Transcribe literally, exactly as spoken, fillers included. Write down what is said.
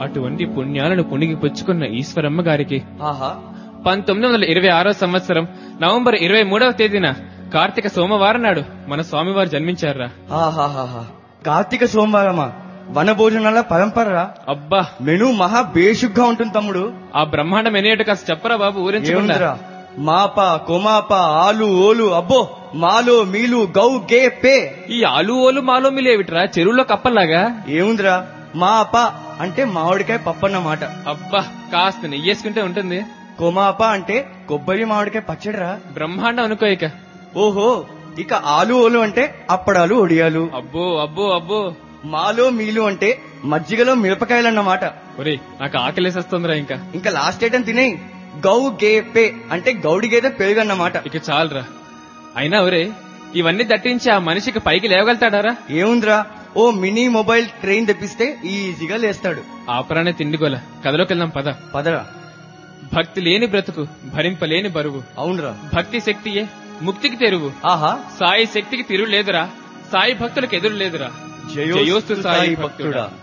అటువంటి పుణ్యాలను పుణిగి పుచ్చుకున్న ఈశ్వరమ్మ గారికి ఆహా పంతొమ్మిది వందల ఇరవై ఆరో సంవత్సరం నవంబర్ ఇరవై మూడవ తేదీన కార్తీక సోమవారం నాడు మన స్వామివారు జన్మించారా. ఆహాహాహా కార్తీక సోమవారమా? వన భోజనాల పరంపర. అబ్బా మెను మహా బేషుగ్గా ఉంటుంది తమ్ముడు. ఆ బ్రహ్మాండం ఎనేటో కాస్త చెప్పరా బాబు, ఊరించుకుంటా. మాప కొమాప ఆలు ఓలు అబ్బో మాలో మీలు గౌ గే పే. ఈ ఆలు ఓలు మాలో మీలు ఏమిట్రా, చెరువులో కప్పల్లాగా? ఏముందిరా, మాప అంటే మామిడికాయ పప్పు అన్నమాట. అబ్బా కాస్త నెయ్యేసుకుంటే ఉంటుంది. కొమాప అంటే కొబ్బరి మామిడికాయ పచ్చడిరా. బ్రహ్మాండం అనుకో ఇక. ఓహో, ఇక ఆలు ఓలు అంటే అప్పడాలు ఒడియాలు. అబ్బో అబ్బో అబ్బో. మాలో మీలు అంటే మజ్జిగలో మిరపకాయలన్నమాట. ఒరే నాకు ఆకలేసేస్తుందిరా. ఇంకా ఇంకా లాస్ట్ ఐటమ్ తినేయి. గౌ గే పే అంటే గౌడి గేదె పెరుగు అన్నమాట. ఇక చాలరా. అయినా ఒరే ఇవన్నీ దట్టించి ఆ మనిషికి పైకి లేవగలుగుతాడారా? ఏముందిరా, ఓ మినీ మొబైల్ ట్రైన్ తెప్పిస్తే ఈజీగా లేస్తాడు. ఆపరానే తిండిగోల. కథలోకి వెళ్దాం పద. పదరా. భక్తి లేని బ్రతుకు భరింపలేని బరువు. అవునరా. భక్తి శక్తియే ముక్తికి తెరువు. ఆహా సాయి శక్తికి తిరుగు లేదురా, సాయి భక్తులకు ఎదురు లేదురా. జయోస్తు సాయి భక్తుడా.